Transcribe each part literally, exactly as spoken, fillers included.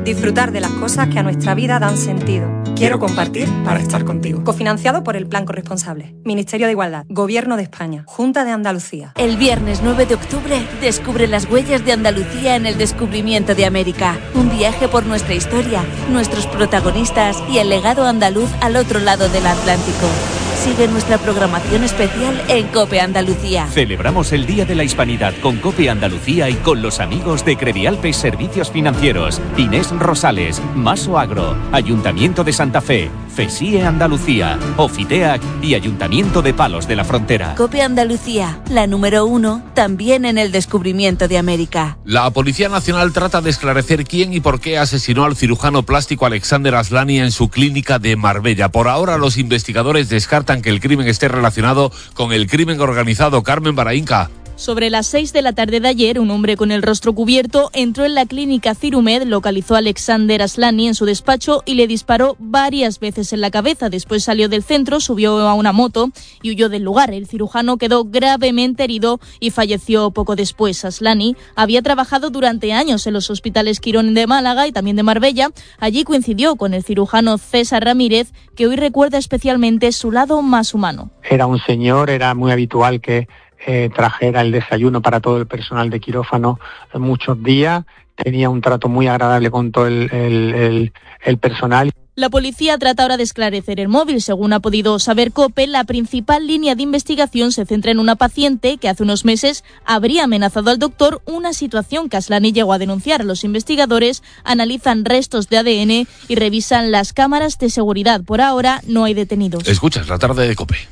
Disfrutar de las cosas que a nuestra vida dan sentido. Quiero compartir para estar contigo. Cofinanciado por el Plan Corresponsable. Ministerio de Igualdad. Gobierno de España. Junta de Andalucía. El viernes nueve de octubre descubre las huellas de Andalucía en el descubrimiento de América. Un viaje por nuestra historia, nuestros protagonistas y el legado andaluz al otro lado del Atlántico. Sigue nuestra programación especial en COPE Andalucía. Celebramos el Día de la Hispanidad con COPE Andalucía y con los amigos de Credialpes Servicios Financieros, Inés Rosales, Maso Agro, Ayuntamiento de Santa Fe, FESIE Andalucía, Ofiteac y Ayuntamiento de Palos de la Frontera. COPE Andalucía, la número uno, también en el descubrimiento de América. La Policía Nacional trata de esclarecer quién y por qué asesinó al cirujano plástico Alexander Aslani en su clínica de Marbella. Por ahora, los investigadores descartan que el crimen esté relacionado con el crimen organizado. Carmen Baraínca. Sobre las seis de la tarde de ayer, un hombre con el rostro cubierto entró en la clínica Cirumed, localizó a Alexander Aslani en su despacho y le disparó varias veces en la cabeza. Después salió del centro, subió a una moto y huyó del lugar. El cirujano quedó gravemente herido y falleció poco después. Aslani había trabajado durante años en los hospitales Quirón de Málaga y también de Marbella. Allí coincidió con el cirujano César Ramírez, que hoy recuerda especialmente su lado más humano. Era un señor, era muy habitual que Eh, trajera el desayuno para todo el personal de quirófano muchos días, tenía un trato muy agradable con todo el, el, el, el personal. La policía trata ahora de esclarecer el móvil. Según ha podido saber COPE, la principal línea de investigación se centra en una paciente que hace unos meses habría amenazado al doctor, una situación que Aslani llegó a denunciar. Los investigadores analizan restos de A D N y revisan las cámaras de seguridad. Por ahora no hay detenidos. Escuchas la tarde de COPE.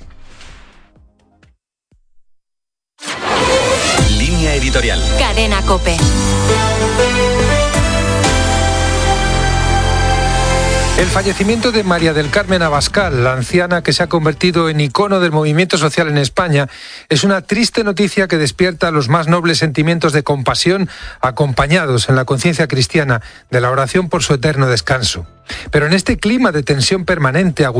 Línea editorial. Cadena COPE. El fallecimiento de María del Carmen Abascal, la anciana que se ha convertido en icono del movimiento social en España, es una triste noticia que despierta los más nobles sentimientos de compasión, acompañados en la conciencia cristiana de la oración por su eterno descanso. Pero en este clima de tensión permanente,